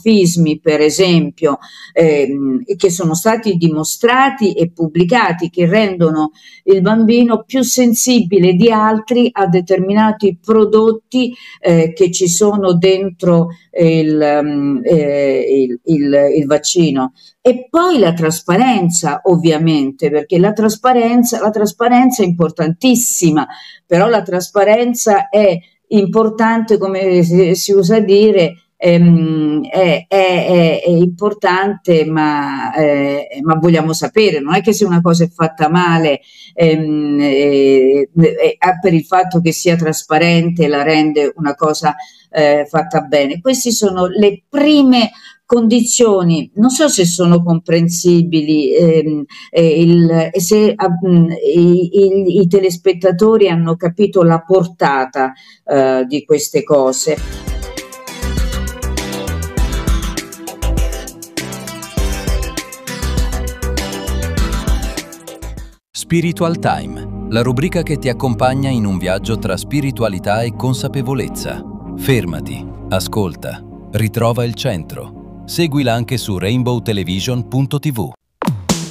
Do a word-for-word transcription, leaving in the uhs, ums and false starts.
polimorfismi, per esempio, ehm, che sono stati dimostrati e pubblicati, che rendono il bambino più sensibile di altri a determinati prodotti eh, che ci sono dentro il, um, eh, il, il, il vaccino. E poi la trasparenza, ovviamente, perché la trasparenza, la trasparenza è importantissima, però la trasparenza è importante, come si, si usa dire, ehm, è, è, è, è importante, ma, eh, ma vogliamo sapere, non è che se una cosa è fatta male, ehm, eh, eh, per il fatto che sia trasparente la rende una cosa eh, fatta bene. Queste sono le prime condizioni, non so se sono comprensibili, ehm, eh, il, se um, i, i, i telespettatori hanno capito la portata eh, di queste cose. Spiritual Time, la rubrica che ti accompagna in un viaggio tra spiritualità e consapevolezza. Fermati, ascolta, ritrova il centro. Seguila anche su rainbow television punto tv.